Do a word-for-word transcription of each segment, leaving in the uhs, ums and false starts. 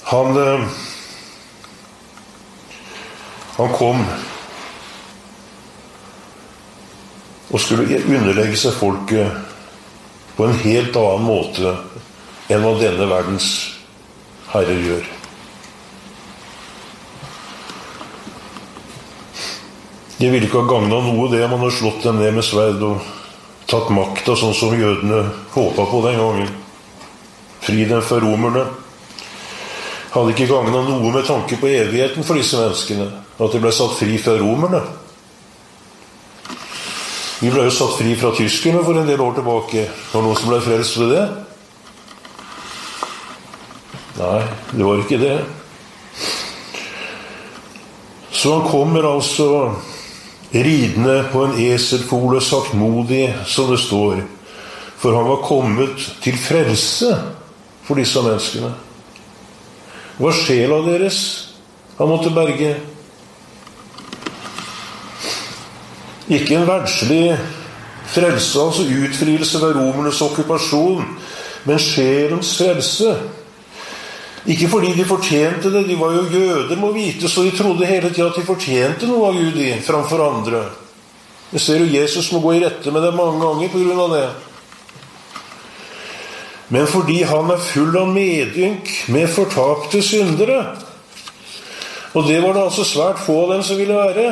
Han, han kom og skulle underlegge seg folket på en helt annen måte enn hva denne verdens herrer gjør. Det ville ikke ha gagnet noe det man har slått dem ned med sverd og tatt makta sånn som jødene håpet på den gangen. Fri dem fra romerne. Hadde ikke gagnet noe med tanke på evigheten for disse menneskene, at de ble satt fri fra romerne. Vi ble jo satt fri fra tyskerne for en del år tilbake. Var det noen som ble frelst ved det? Nei, det var ikke det. Så han kommer altså ridende på en eselfole, saktmodig, som det står, for han var kommet til frelse for disse menneskene. Det var sjela deres han måtte berge. Ikke en verdslig frelse, altså utfrielse ved romernes okkupasjon, men sjelens frelse. Ikke fordi de fortjente det, de var jo jøder, må vite, så de trodde hele tiden at de fortjente noe av Gud i, framfor andre. Jeg ser jo Jesus må gå i rette med det mange ganger på grunn av det. Men fordi han er full av medynk med fortapte syndere, og det var det altså svært få av dem som ville være.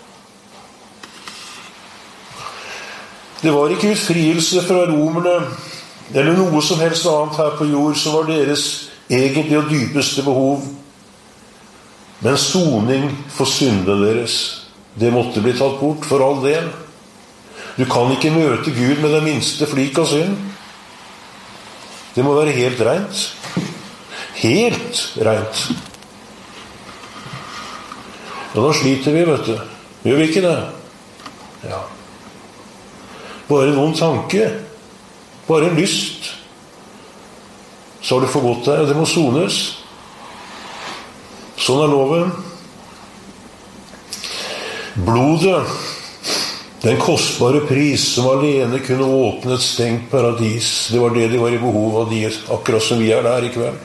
Det var ikke utfrielse fra romerne, eller noe som helst annet her på jord, som var deres egentlig og dypeste behov, men soning for syndene deres, det måtte bli tatt bort for all del. Du kan ikke møte Gud med den minste flik av synd. Det må være helt rent. Helt rent. Og da sliter vi, vet du. Gjør vi ikke det? Ja. Bare noen tanke, bare en lyst, så har du forgått deg, og det må sones. Sånn er loven. Blodet, den kostbare pris som alene kunne åpne et stengt paradis, det var det de var i behov av, de, akkurat som vi er der i kveld.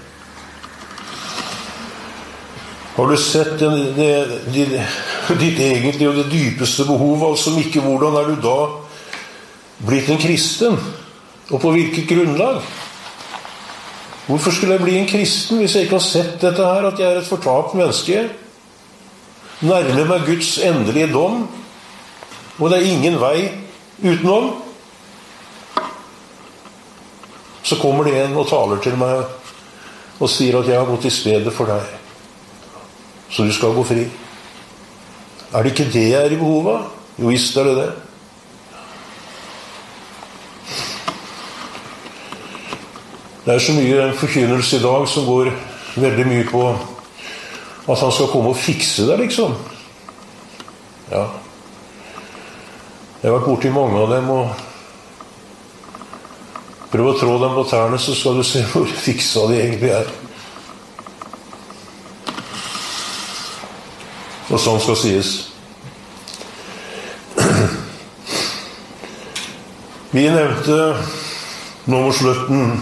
Har du sett den, det, det, ditt egentlige og det dypeste behov, altså ikke hvordan er du da blitt en kristen, og på hvilket grunnlag? Hvorfor skulle jeg bli en kristen hvis jeg ikke har sett dette her, at jeg er et fortapt menneske? Nærmer meg Guds endelige dom, og det er ingen vei utenom. Så kommer det en og taler til meg og sier at jeg har gått i stedet for deg, så du skal gå fri. Er det ikke det jeg er i behov av? Jo, visst er det det. Det er så mye forkynnelse i dag som går veldig mye på at han skal komme og fikse det, liksom. Ja. Jeg har vært borti mange av dem, og prøv å trå dem på tærne, så skal du se hvor fiksa de egentlig er. Og sånn skal sies. Vi nevnte nå mot slutten,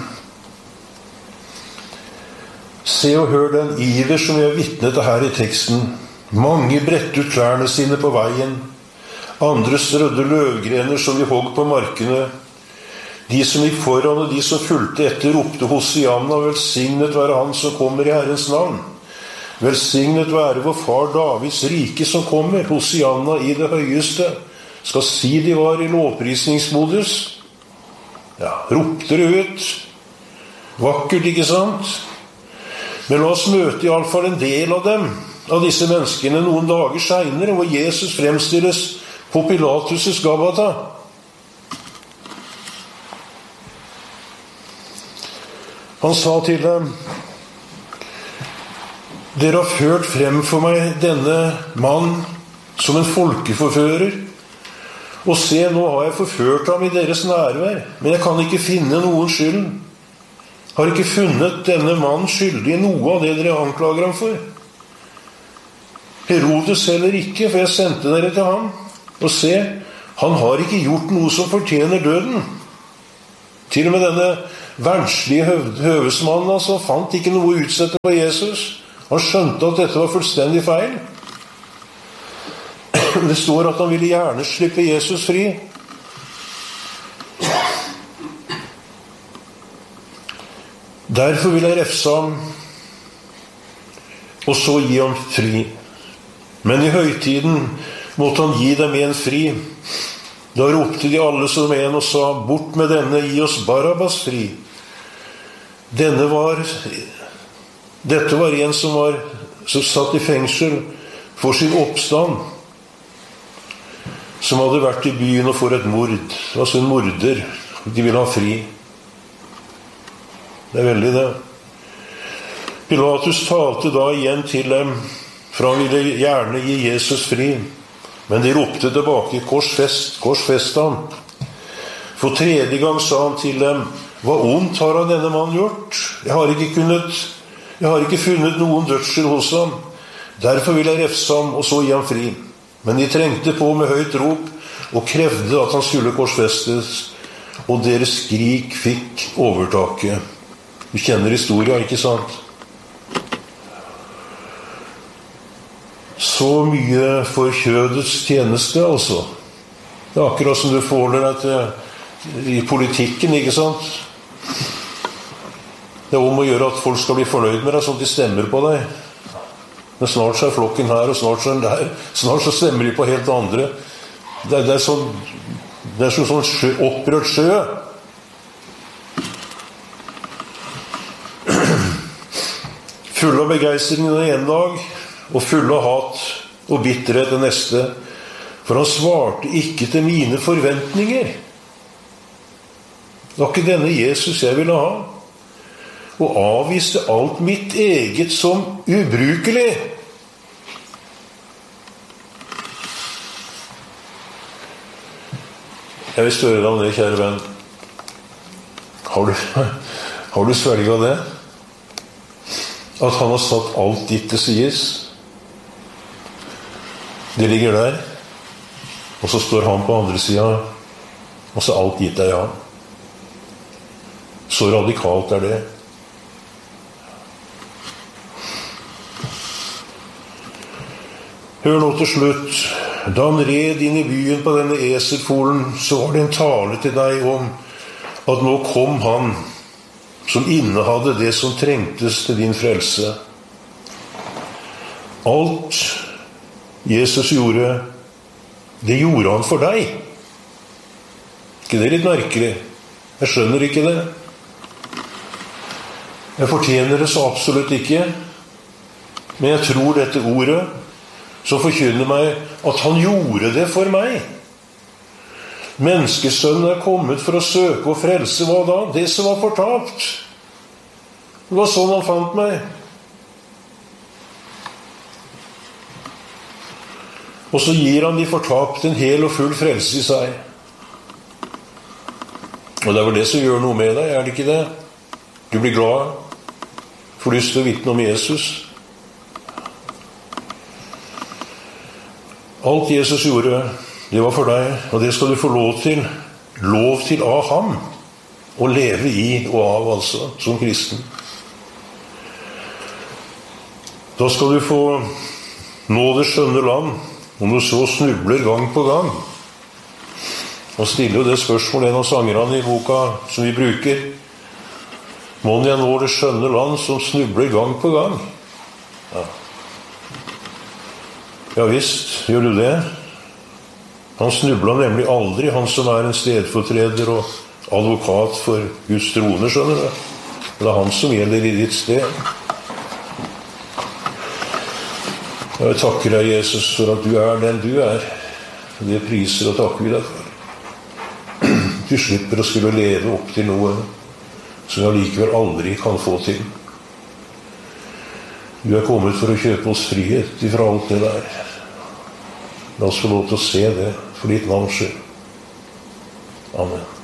se og hør den iver som vi har vitnet til her i teksten. Mange bredte ut klærne sine på veien. Andre strødde løvgrener som de hogg på markene. De som gikk foran og de som fulgte etter ropte Hosianna, velsignet være han som kommer i Herrens navn. Velsignet være vår far Davids rike som kommer, Hosianna i det høyeste. Skal si de var i lovprisningsmodus. Ja, ropte det ut. Vakkert, ikke sant? Men la oss møte i alle fall en del av dem, av disse menneskene, noen dager senere, hvor Jesus fremstilles på Pilatus' Gabata. Han sa til dem, dere har ført frem for meg denne mann som en folkeforfører, og se, nå har jeg forført ham i deres nærvær, men jeg kan ikke finne noen skyld. Har ikke funnet denne mannen skyldig i noe av det dere anklager ham for. Herodes heller ikke, for jeg sendte dere til ham. Og se, han har ikke gjort noe som fortjener døden. Til og med denne verdslige høv- høvesmannen, altså, fant ikke noe å utsette på Jesus. Han skjønte at dette var fullstendig feil. Det står at han ville gjerne slippe Jesus fri. Derfor vil jeg refse ham, og så gi ham fri. Men i høytiden måtte han gi dem en fri. Da ropte de alle som en og sa, bort med denne, gi oss Barabbas fri. Denne var, dette var en som var som satt i fengsel for sin oppstand, som hadde vært i byen og for et mord, altså en morder. De ville ha fri. Det er veldig det. Pilatus talte da igjen til dem, for han ville gjerne gi Jesus fri. Men de ropte tilbake, korsfest, korsfest han. For tredje gang sa han til dem, hva ondt har han denne mann gjort? Jeg har ikke kunnet, jeg har ikke funnet noen dødsel hos ham. Derfor vil jeg refse ham, og så gi ham fri. Men de trengte på med høyt rop, og krevde at han skulle korsfestes, og deres skrik fikk overtaket. Vi kjenner historien, ikke sant? Så mye for kjødets tjeneste, altså. Det er akkurat som du forholder deg til i politikken, ikke sant? Det er om å gjøre at folk skal bli fornøyd med deg, sånn at de stemmer på deg. Men snart så er flokken her, og snart så er den der. Snart så stemmer de på helt andre. Det er, det er sånn, det er sånn, sånn sjø, opprørt sjø. Full av begeistring den ene dag, og full av hat og bitterhet den neste, for han svarte ikke til mine forventninger. Det var ikke denne Jesus jeg ville ha, og avviste alt mitt eget som ubrukelig. Jeg vil spørre deg om det, kjære venn. Har du, har du svelget det? At han har satt alt ditt til sides? Det ligger der, og så står han på andre siden, og så alt gitt deg av. Så radikalt er det. Hør nå til slutt. Da han red inn i byen på denne eselfolen, så var det en tale til deg om at nå kom han som innehadde det som trengtes til din frelse. Alt Jesus gjorde, det gjorde han for deg. Ikke det litt merkelig? Jeg skjønner ikke det. Jeg fortjener det så absolutt ikke. Men jeg tror dette ordet som forkynner meg at han gjorde det for meg. Menneskesønnen er kommet for å søke og frelse hva da? Det som var fortapt. Det var sånn han fant meg. Og så gir han de fortapt en hel og full frelse i seg. Og det er vel det som gjør noe med deg, er det ikke det? Du blir glad, får lyst til å vitne om Jesus. Alt Jesus gjorde, det var for deg, og det skal du få lov til. Lov til av ham. Å leve i og av, altså, som kristen. Da skal du få nå det skjønne land, om du så snubler gang på gang. Og stiller jo det spørsmålet en av sangerne i boka som vi bruker. Må jeg nå det skjønne land som snubler gang på gang? Ja. Ja visst, gjør du det? Han snubla nemlig aldri, han som er en stedfortreder og advokat for Guds trone, skjønner du. Det er han som gjelder i ditt sted. Jeg takker deg, Jesus, for at du er den du er. Det priser og takker vi deg for. Du slipper å skulle leve opp til noe som jeg likevel aldri kan få til. Du er kommet for å kjøpe oss frihet ifra alt det der. La oss få lov til å se det for ditt navns skyld. Amen.